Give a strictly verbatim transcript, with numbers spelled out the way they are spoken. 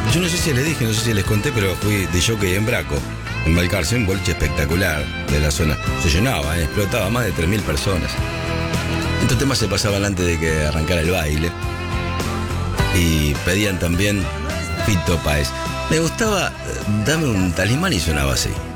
Yo no sé si les dije, no sé si les conté, pero fui de jockey en Braco, en Balcarce, un boliche espectacular de la zona. Se llenaba, ¿eh? Explotaba, más de tres mil personas. Estos temas se pasaban antes de que arrancara el baile. Y pedían también Fito Páez. Me gustaba, dame un talismán y sonaba así.